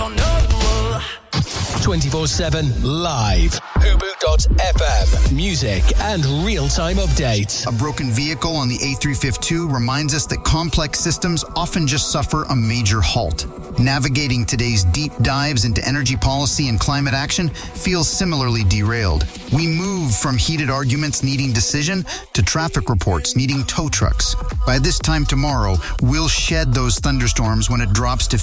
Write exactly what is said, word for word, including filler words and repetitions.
don't know. twenty-four seven live. Hubu dot f m. Music and real-time updates. A broken vehicle on the A three fifty-two reminds us that complex systems often just suffer a major halt. Navigating today's deep dives into energy policy and climate action feels similarly derailed. We move from heated arguments needing decision to traffic reports needing tow trucks. By this time tomorrow, we'll shed those thunderstorms when it drops to